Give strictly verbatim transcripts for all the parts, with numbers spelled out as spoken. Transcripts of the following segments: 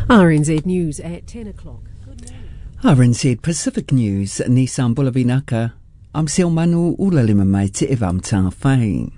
R N Z News at ten o'clock. R N Z Pacific News, Nissan Bulavinaka. I'm Selmanu Ulalima mai te evam tā whai.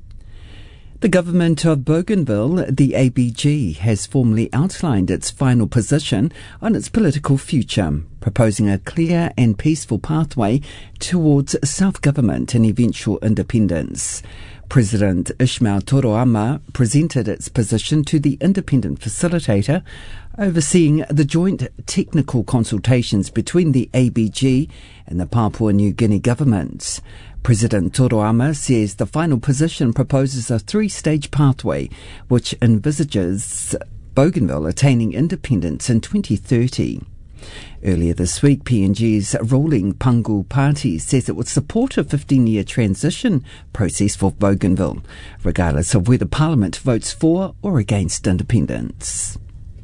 The government of Bougainville, the A B G, has formally outlined its final position on its political future, proposing a clear and peaceful pathway towards self-government and eventual independence. President Ismail Toroama presented its position to the independent facilitator overseeing the joint technical consultations between the A B G and the Papua New Guinea governments. President Toroama says the final position proposes a three-stage pathway which envisages Bougainville attaining independence in twenty thirty. Earlier this week, P N G's ruling Pangu Party says it would support a fifteen-year transition process for Bougainville, regardless of whether Parliament votes for or against independence.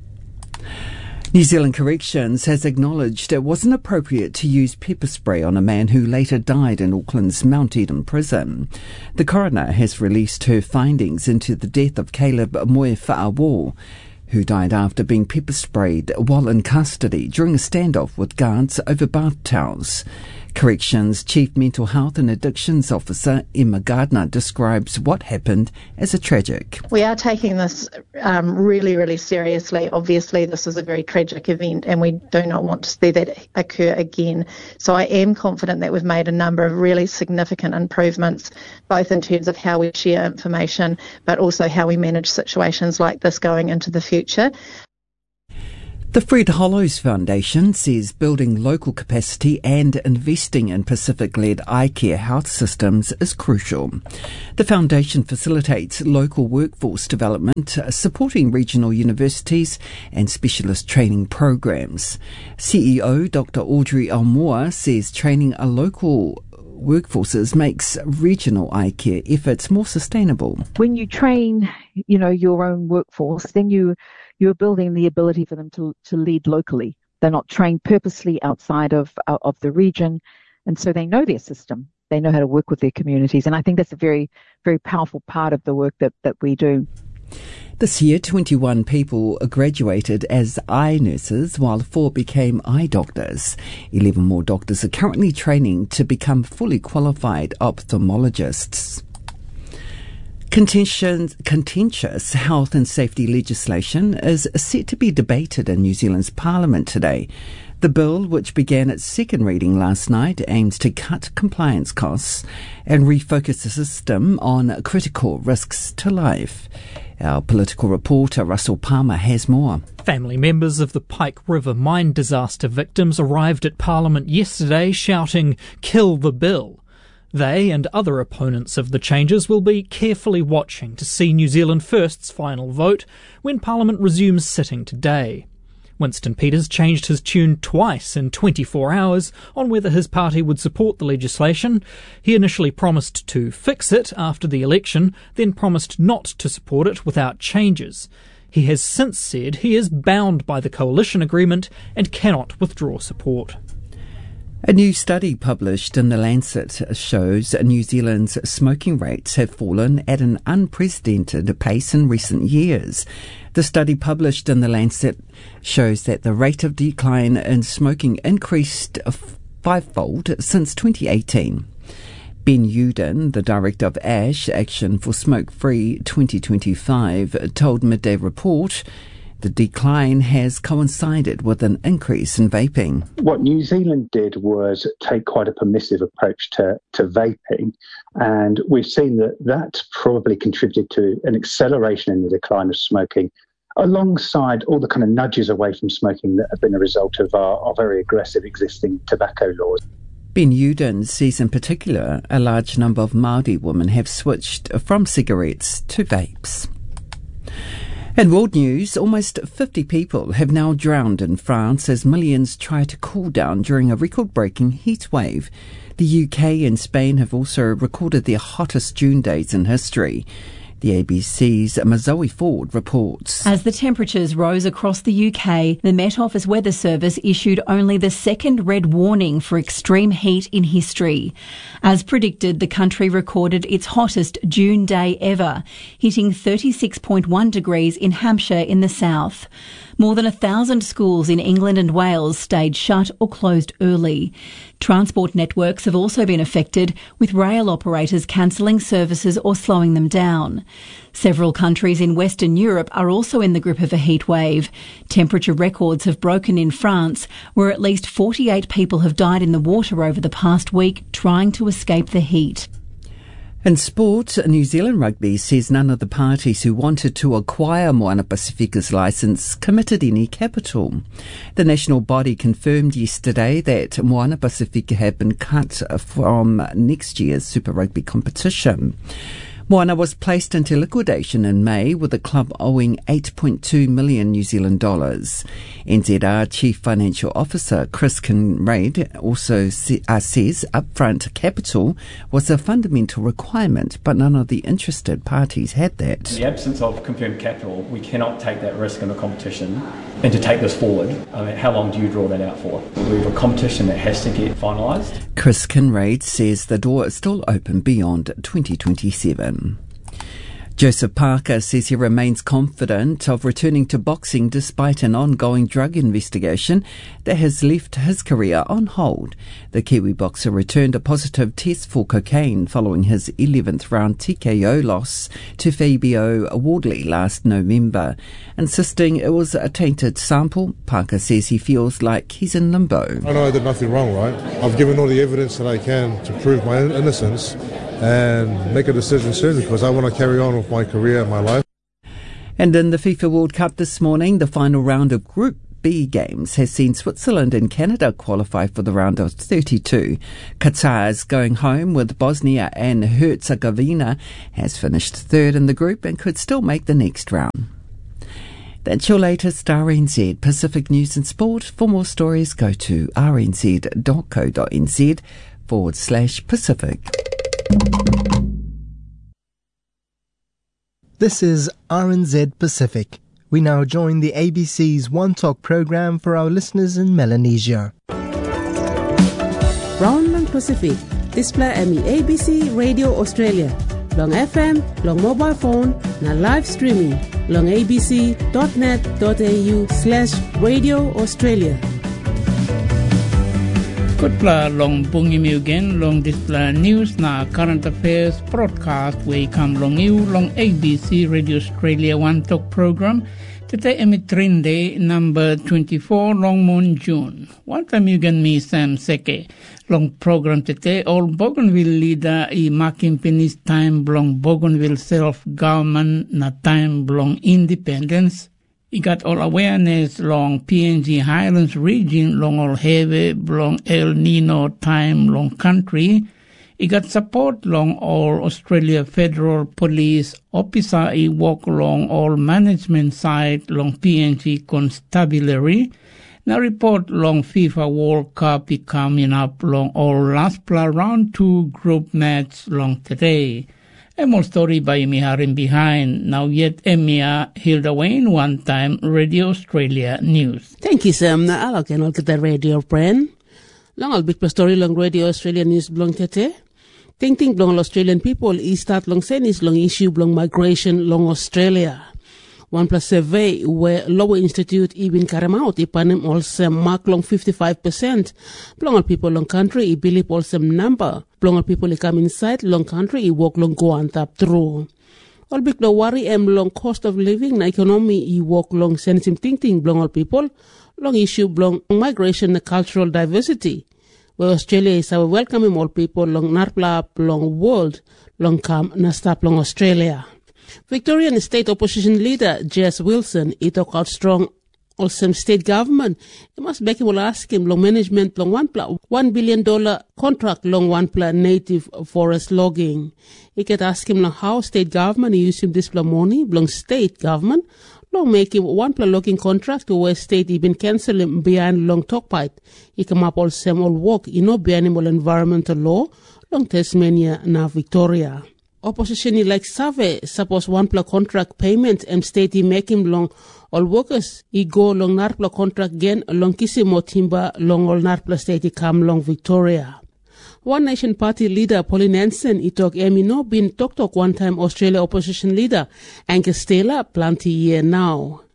New Zealand Corrections has acknowledged it wasn't appropriate to use pepper spray on a man who later died in Auckland's Mount Eden prison. The coroner has released her findings into the death of Caleb Moefa'awo, who died after being pepper sprayed while in custody during a standoff with guards over bath towels. Corrections Chief Mental Health and Addictions Officer Emma Gardner describes what happened as a tragic. We are taking this um, really, really seriously. Obviously, this is a very tragic event and we do not want to see that occur again. So I am confident that we've made a number of really significant improvements, both in terms of how we share information, but also how we manage situations like this going into the future. The Fred Hollows Foundation says building local capacity and investing in Pacific-led eye care health systems is crucial. The foundation facilitates local workforce development, supporting regional universities and specialist training programs. C E O Doctor Audrey Almore says training a local workforces makes regional eye care efforts more sustainable. When you train, you know, your own workforce, then you you're building the ability for them to to lead locally. They're not trained purposely outside of uh, of the region, and so they know their system. They know how to work with their communities, and I think that's a very, very powerful part of the work that, that we do. This year, twenty-one people graduated as eye nurses, while four became eye doctors. Eleven more doctors are currently training to become fully qualified ophthalmologists. Contentious, contentious health and safety legislation is set to be debated in New Zealand's Parliament today. The bill, which began its second reading last night, aims to cut compliance costs and refocus the system on critical risks to life. Our political reporter Russell Palmer has more. Family members of the Pike River mine disaster victims arrived at Parliament yesterday shouting, "Kill the bill." They and other opponents of the changes will be carefully watching to see New Zealand First's final vote when Parliament resumes sitting today. Winston Peters changed his tune twice in twenty-four hours on whether his party would support the legislation. He initially promised to fix it after the election, then promised not to support it without changes. He has since said he is bound by the coalition agreement and cannot withdraw support. A new study published in The Lancet shows New Zealand's smoking rates have fallen at an unprecedented pace in recent years. The study published in The Lancet shows that the rate of decline in smoking increased fivefold since twenty eighteen. Ben Uden, the director of ASH, Action for Smoke Free twenty twenty-five, told Midday Report the decline has coincided with an increase in vaping. What New Zealand did was take quite a permissive approach to, to vaping, and we've seen that that probably contributed to an acceleration in the decline of smoking, alongside all the kind of nudges away from smoking that have been a result of our, our very aggressive existing tobacco laws. Ben Uden sees in particular a large number of Māori women have switched from cigarettes to vapes. In world news, almost fifty people have now drowned in France as millions try to cool down during a record-breaking heat wave. The U K and Spain have also recorded their hottest June days in history. The A B C's Mazoe Ford reports. As the temperatures rose across the U K, the Met Office Weather Service issued only the second red warning for extreme heat in history. As predicted, the country recorded its hottest June day ever, hitting thirty-six point one degrees in Hampshire in the south. More than a thousand schools in England and Wales stayed shut or closed early. Transport networks have also been affected, with rail operators cancelling services or slowing them down. Several countries in Western Europe are also in the grip of a heat wave. Temperature records have broken in France, where at least forty-eight people have died in the water over the past week trying to escape the heat. In sport, New Zealand Rugby says none of the parties who wanted to acquire Moana Pacifica's licence committed any capital. The national body confirmed yesterday that Moana Pacifica had been cut from next year's Super Rugby competition. Moana was placed into liquidation in May, with the club owing eight point two million New Zealand dollars. N Z R Chief Financial Officer Chris Kinraid also say, uh, says upfront capital was a fundamental requirement, but none of the interested parties had that. In the absence of confirmed capital, we cannot take that risk in a competition. And to take this forward, I mean, how long do you draw that out for? We have a competition that has to get finalised. Chris Kinraid says the door is still open beyond twenty twenty-seven. Joseph Parker says he remains confident of returning to boxing despite an ongoing drug investigation that has left his career on hold. The Kiwi boxer returned a positive test for cocaine following his eleventh round T K O loss to Fabio Wardley last November. Insisting it was a tainted sample, Parker says he feels like he's in limbo. I know I did nothing wrong, right? I've given all the evidence that I can to prove my innocence and make a decision soon, because I want to carry on with my career and my life. And in the FIFA World Cup this morning, the final round of Group B games has seen Switzerland and Canada qualify for the round of thirty-two. Qatar is going home, with Bosnia and Herzegovina has finished third in the group and could still make the next round. That's your latest R N Z Pacific News and Sport. For more stories, go to rnz.co.nz forward slash Pacific. This is R N Z Pacific. We now join the A B C's One Talk program for our listeners in Melanesia. Round lang Pacific, display M E A B C Radio Australia. Long F M, long mobile phone, na live streaming. Long abc.net.au slash Radio Australia. Kutla long bungi miugen long display news na current affairs broadcast we come long you long A B C Radio Australia One Talk program today emitrinde number twenty-four long moon June. One time miugen mi Sam Seke long program today all Bougainville leader I making penis time long Bougainville self government na time long independence. He got all awareness long P N G Highlands region, long all heavy, long El Nino time, long country. He got support long all Australia Federal Police officer. He walk long all management side, long P N G constabulary. Now report long FIFA World Cup he coming up long all last play round two group match long today. A more story by Miharin behind. Now yet Emia Hilda Wayne, one time Radio Australia News. Thank you, Sam. Na alak and look at the radio brand. Long al bit per story long Radio Australia News blong tete. Ting ting blong Australian people is start long senis long issue blong migration long Australia. One plus survey where Lower Institute even Karamaut ipanim also mark long fifty-five percent. Blongal people long country I believe also number. Blongal people I come inside long country I walk long go on tap through. All big no worry em long cost of living na economy I walk long sensim ting ting blongal people long issue blong migration and cultural diversity. Where Australia is our welcoming all people long narpla long world long come na stop long Australia. Victorian State Opposition Leader Jess Wilson, he talk out strong also state government. He must back him will ask him long management long one pla one billion dollar contract long one pla native forest logging. He can ask him long how state government use him this pla money long state government long make him one pla logging contract to where state even cancel him behind long talk pipe. He come up all same all work you know behind him all environmental law long Tasmania na Victoria. Opposition like Save suppose one pla contract payment and state he make him long all workers he go long narpla contract again long Kisimo timber long all narpla state he come long Victoria. One Nation Party leader Pauline Hanson he talk emi no been talk talk one time Australia opposition leader Angus Taylor plenty year now.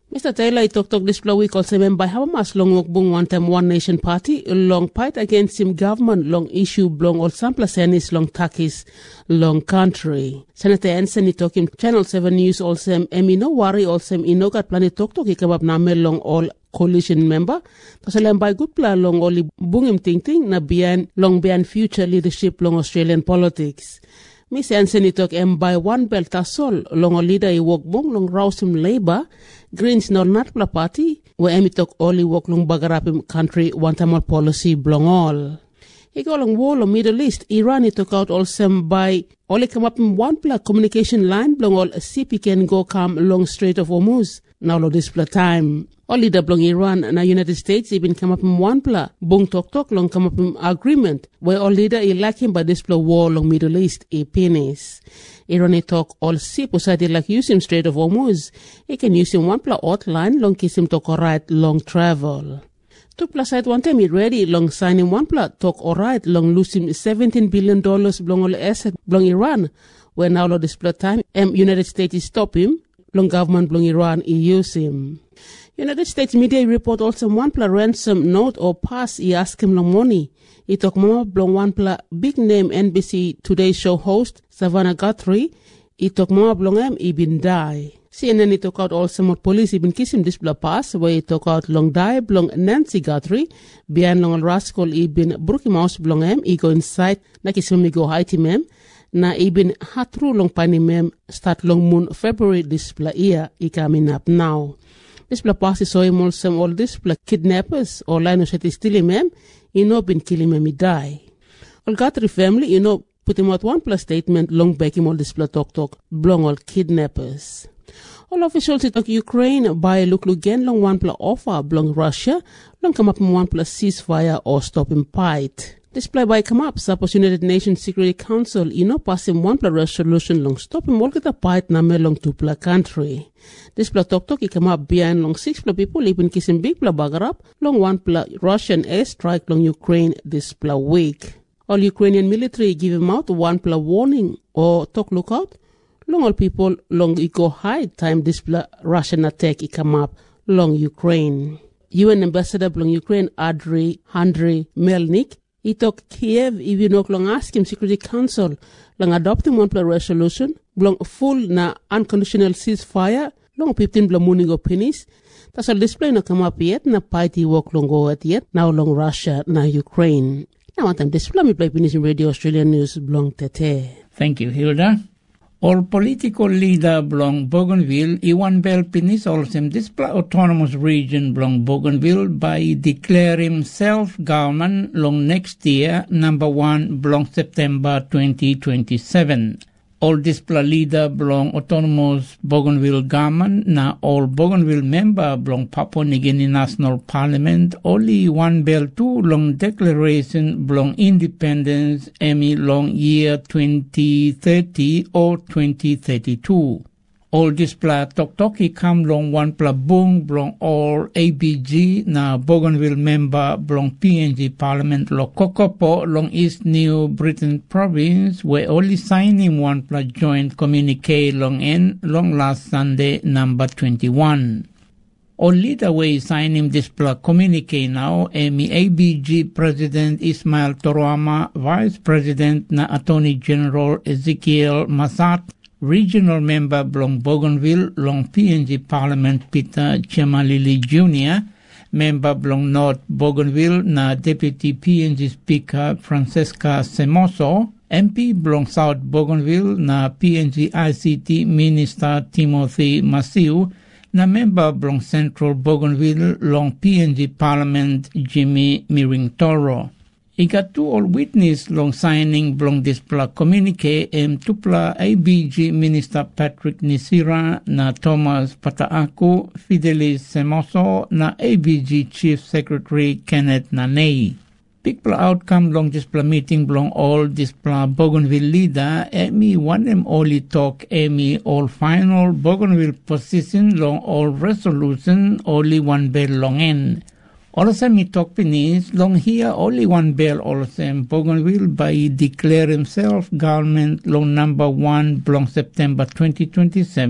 Mister Taylor talk talk this week also by Hamas long bung one time One Nation Party long fight against him government long issue long all sample senis long takis long country. Senator Anthony talking Channel seven News also emi no worry also ino got planet talk talk ikabab namel long all coalition member. Tasalam by good plan long only bungim ting ting na bian long bian future leadership long Australian politics. Miss Anthony talk em by one belt tasol long a leader i walk bong long Rawsim Labour Greens nor Natpla Party where emi talk only walk long bagarapim country one time more policy blong all. He go long wall of Middle East Iran he took out also by only come up in one pla communication line blong all C P can go come long Strait of Hormuz now lo display time. Only the blong Iran and the United States even come up in one pla bung talk talk long come up in agreement where all leader elect him by display war long Middle East a penis. Iran he talk all see society like use him Strait of Hormuz. He can use him one pla outline long kiss him talk alright long travel. Two plus side one time he ready long sign him one pla talk alright long lose him seventeen billion dollars blong all asset blong Iran where now lo display time um, United States is stop him long government blong Iran he use him. United States media report also one pla ransom note or pass he ask him long money. He talk mama blong one pla big name N B C Today show host Savannah Guthrie. He talk mama blong him he been die. C N N he talk out also more police he been kiss him this bla pass where he talk out long die blong Nancy Guthrie. Bian long rascal he been brookie mouse blong him he go inside na kiss him he go hide him him. Na he been hatru long pani mem start long moon February this bla year he coming up now. This bla pass is so him also all this bla kidnappers or line of shit is still him him. He no been killing him he die. All Guthrie family you know put him out one plus statement long back him all this bla talk talk blong all kidnappers. All officials in Ukraine by look again long one plus offer blong Russia long come up in one plus ceasefire or stop him fight. Display by come up suppose United Nations Security Council you know pass him one plus resolution long stop him all get a fight na me long two plus country. Display talk talk he come up behind long six plus people even kissing big plus bagarap long one plus Russian airstrike long Ukraine display week. All Ukrainian military give him out one plus warning or talk lookout. Long all people long eco hide time display Russian attack he come up long Ukraine. U N ambassador long Ukraine Andriy Andriy Melnik he talk Kiev even no long ask him Security Council long adopting one plus resolution long full na unconditional ceasefire long fifteen bla morning opinions. That's all display no come up yet na party work long go at yet now long Russia na Ukraine. Now one time display me play finish in Radio Australian News blong tete. Thank you Hilda. All political leader belong Bougainville, Iwan Bell Pinis also display autonomous region belong Bougainville by declare himself government long next year, number one belong September twenty twenty-seven. All display leader belong autonomous Bougainville government, na all Bougainville member belong Papua New Guinea National Parliament, only one bell two long declaration belong independence, Emmy long year twenty thirty or twenty thirty-two. All display tok toki come long one pla bung belong all A B G na Bougainville member belong P N G Parliament lo Kokopo long East New Britain province where only signing one pla joint communique long en long last Sunday number twenty-one. All leader way signing this pla communique now Emi A B G President Ismail Toroama, Vice President na Attorney General Ezekiel Masat, Regional Member belong Bougainville, long P N G Parliament Peter Chemalili Junior, Member belong North Bougainville na Deputy P N G Speaker Francesca Semoso, M P belong South Bougainville na P N G I C T Minister Timothy Masiu, na Member belong Central Bougainville, long P N G Parliament Jimmy Miring-Toro. Iga two all witness long signing belong this pla communique em tupla A B G Minister Patrick Nisira na Thomas Pataaku, Fidelis Semoso na A B G Chief Secretary Kenneth Nanei. Big pla outcome long this pla meeting belong all this pla Bougainville leader emi one em only talk emi all final Bougainville position long all resolution only one bell long end. Also, me talk pinis long here only one bell also Bougainville by declare himself government long number one belong September twenty twenty-seven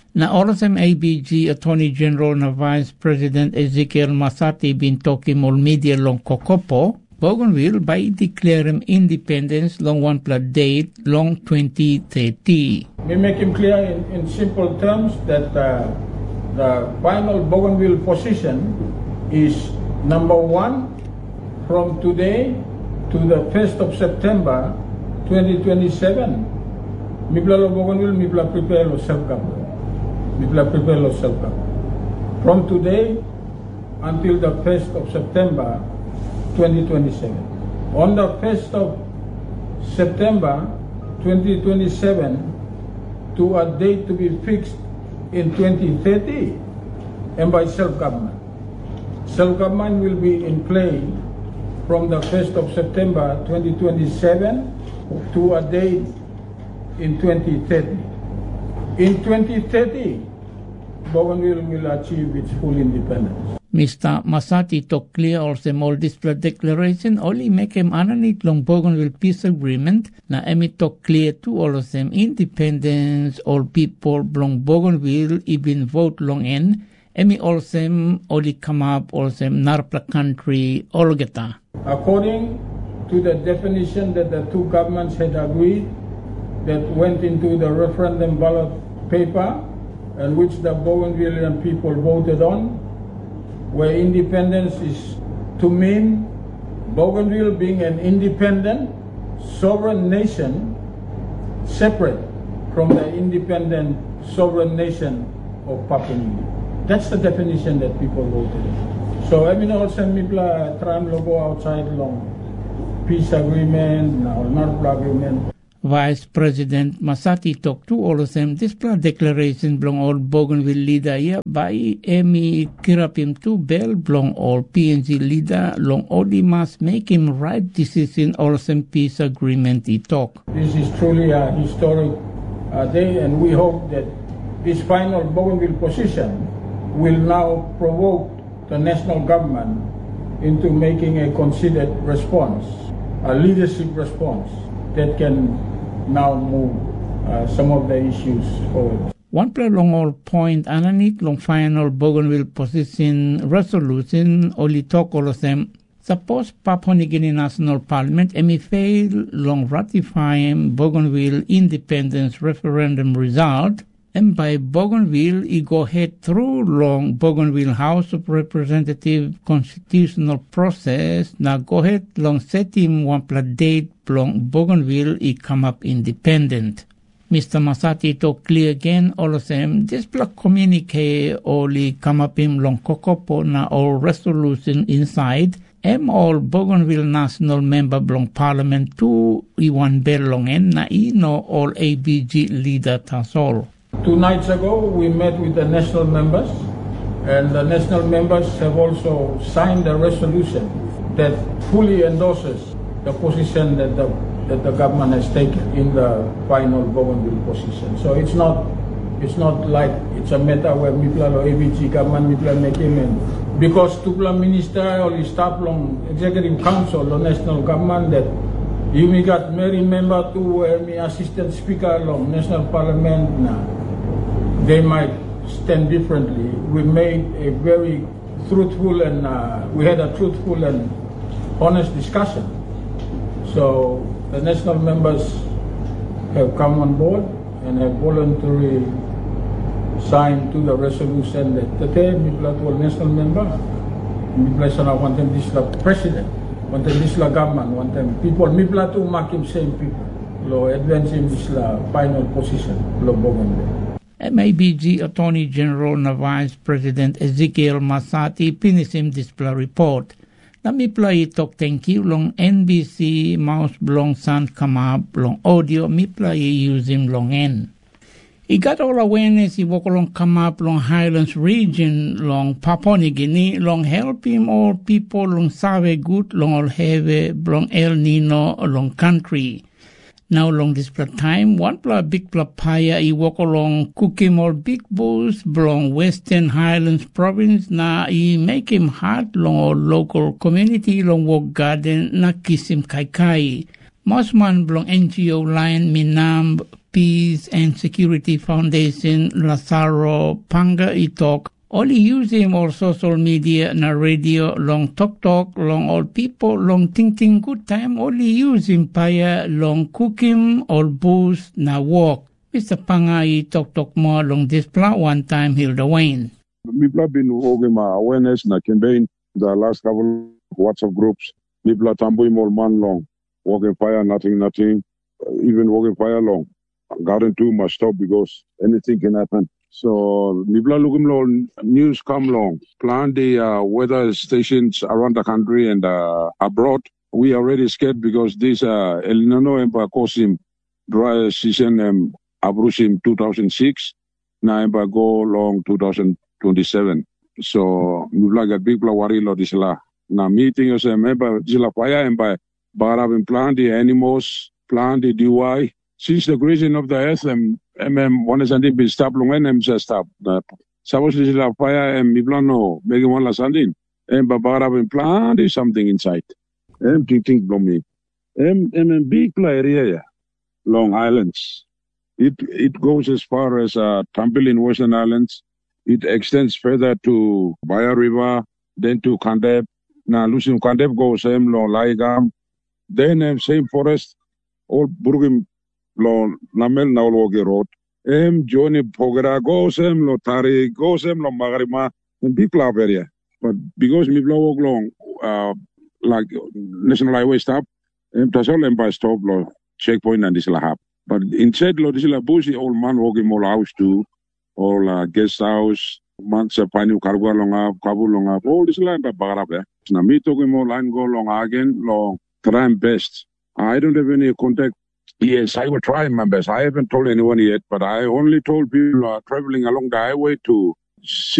Na orasem A B G Attorney General na Vice President Ezekiel Masati bin toki mol media long Kokopo, Bougainville by declare him independence long one plus date long twenty thirty. We make him clear in, in simple terms that uh, the final Bougainville position is number one, from today to the first of September twenty twenty-seven. Mipla lo Bougainville, mipla prepare lo self-government. Mipla prepare lo self-government. From today until the first of September twenty twenty-seven. On the first of September twenty twenty-seven, to a date to be fixed in twenty thirty, and by self-government. Self-government will be in play from the first of September twenty twenty-seven to a date in twenty thirty. In twenty thirty, Bougainville will achieve its full independence. Mister Masati took clear also all display declaration only make him underneath long Bougainville peace agreement na emi took clear to all of them independence all people long Bougainville even vote long in emi all of them only come up all of them narpla country all geta. According to the definition that the two governments had agreed that went into the referendum ballot paper and which the Bougainvillean people voted on, where independence is to mean Bougainville being an independent, sovereign nation, separate from the independent, sovereign nation of Papua New Guinea. That's the definition that people voted in. So I mean also mipla tram logo outside long peace agreement, now North agreement. Vice President Masati talked to all of them. This declaration belong all Bougainville leader here by Emi Kirapim to Bell belong all P N G leader long only must make him right decision all of them peace agreement he talk. This is truly a historic uh, day, and we hope that this final Bougainville position will now provoke the national government into making a considered response, a leadership response that can now move uh, some of the issues forward. One play long all point underneath long final Bougainville position resolution only talk all of them. Suppose Papua New Guinea National Parliament emi fail long ratifying Bougainville independence referendum result, and by Bougainville he go head through long Bougainville House of Representative constitutional process. Now go ahead long set him one plus date long Bougainville he come up independent. Mister Masati talk clear again all of them. This block communique only come up him long Kokopo na all resolution inside. Em all Bougainville national member belong parliament two i one bell long en na i no all A B G leader tasol. Two nights ago, we met with the national members, and the national members have also signed a resolution that fully endorses the position that the, that the government has taken in the final Bougainville position. So it's not it's not like it's a matter where Mipla or A B G government Mipla make him in. Because Tupla minister or staff long executive council or national government that you may got Mary member to uh, me assistant speaker long national parliament now. They might stand differently. We made a very truthful and uh, we had a truthful and honest discussion. So the national members have come on board and have voluntarily signed to the resolution that the national member, I want them this the president, want them this the government, want them people, Mipla to make him same people, lo advance him this the final position, lo Bougainville. M A B G Attorney General na Vice President Ezekiel Masati pinisim display report. Na mi play talk thank you long N B C mouse blong san come up long audio mi play use him long en. He got all awareness he walk along come up long Highlands region long Papua New Guinea long help him all people long save good long all have long El Nino long country. Now long this time, one pla big pla paya he walk along cook him all big bulls belong Western Highlands province na he make him hard long all local community long walk garden na kiss him kai kai. Most man belong N G O line Minam Peace and Security Foundation Lazaro Panga itok only use him or social media na radio long talk talk long all people long ting ting good time only use him paya long cooking or booze na walk. Mister Panga itok talk more long display one time Hilda Wayne. People have been working my awareness na campaign the last couple of WhatsApp groups. People are tamboy more man long walking fire nothing nothing even walking fire long. Garden too must stop because anything can happen. So, Nibla looking news come long. Plan the uh, weather stations around the country and uh, abroad. We are already scared because this uh, El Nino Empa Kosim dry season um, Abrushim two thousand six, now Empa go long two thousand twenty-seven. So, Nibla get big worry lot is la. Now, meeting us, Empa Zilla Fire Empa Barab plan the animals, plan the D Y. Since the creation of the earth, um, um, one is been stopped long and um, stop. Suppose this is a fire and Miblano, making one last ending. And Babara been planted something inside. And think think from me. And and big area, Long Islands. It it goes as far as uh, Tambil in Western Islands. It extends further to Baya River, then to Kandeb. Now, Lucian Kandeb goes same long Laigam. Then um, same forest, all Burgim. Lo namel na ulwoge road. Em Johnny Pogera go sem lo Tari go sem lo Magarima and people are area. But because me blow long uh like national highway stop, em tasol em by stop lo checkpoint and this la hap. But instead lo this la busy old man walking more house too, all uh, guest house, man sa pani karwa long up, kabu long up, all this la ba bagarap. Na me talking more line go long again long try best. I don't have any contact. Yes, I will try my best. I haven't told anyone yet, but I only told people uh, traveling along the highway to